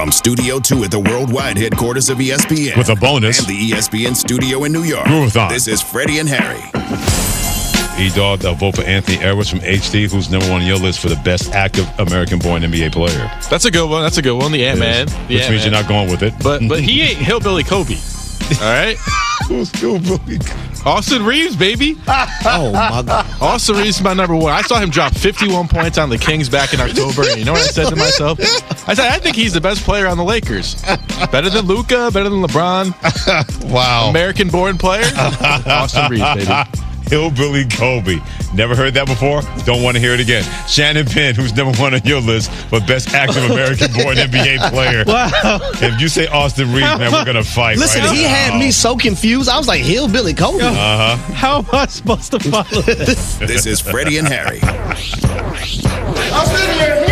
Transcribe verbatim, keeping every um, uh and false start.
From Studio two at the worldwide headquarters of E S P N. With a bonus. And the E S P N studio in New York. Groove-a-thon. This is Freddie and Harry. E-Dog, they'll vote for Anthony Edwards from H D, who's number one on your list for the best active American-born N B A player. That's a good one. That's a good one. The Ant-Man. The Which Ant-Man. means you're not going with it. But but he ain't Hillbilly Kobe. All right? Who's Hillbilly? Austin Reeves, baby. Oh, my God. Austin Reeves is my number one. I saw him drop fifty-one points on the Kings back in October. And you know what I said to myself? I said, I think he's the best player on the Lakers. Better than Luka, better than LeBron. Wow. American-born player. Austin Reeves, baby. Hillbilly Kobe. Never heard that before? Don't want to hear it again. Shannon Penn, who's number one on your list for best active American-born N B A player. Wow. If you say Austin Reeves, man, we're going to fight. Listen, right he now. had me so confused. I was like, Hillbilly Kobe. Uh-huh. How am I supposed to follow this? This is Freddie and Harry. I'm sitting here.